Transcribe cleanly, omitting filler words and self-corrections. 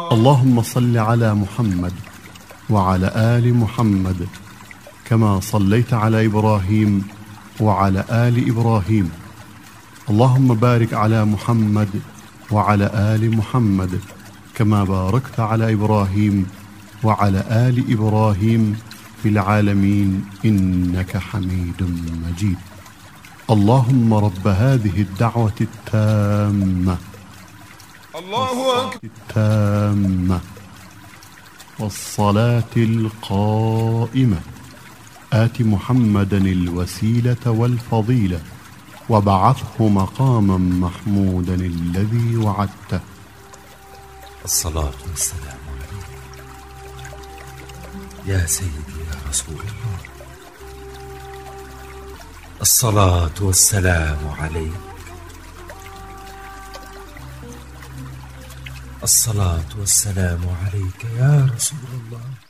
اللهم صل على محمد وعلى آل محمد كما صليت على إبراهيم وعلى آل إبراهيم. اللهم بارك على محمد وعلى آل محمد كما باركت على إبراهيم وعلى آل إبراهيم في العالمين إنك حميد مجيد. اللهم رب هذه الدعوة التامة التامة والصلاة القائمة آت محمدا الوسيلة والفضيلة وابعثه مقاما محمودا الذي وعدته. الصلاة والسلام عليك يا سيدي يا رسول الله. الصلاة والسلام عليك. الصلاة والسلام عليك يا رسول الله.